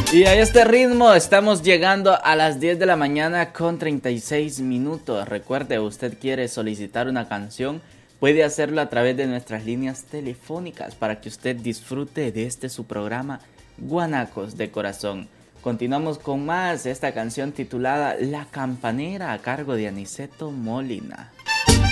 Y a este ritmo estamos llegando a las 10 de la mañana con 36 minutos. Recuerde, usted quiere solicitar una canción, puede hacerlo a través de nuestras líneas telefónicas para que usted disfrute de su programa Guanacos de Corazón. Continuamos con más esta canción titulada La Campanera a cargo de Aniceto Molina.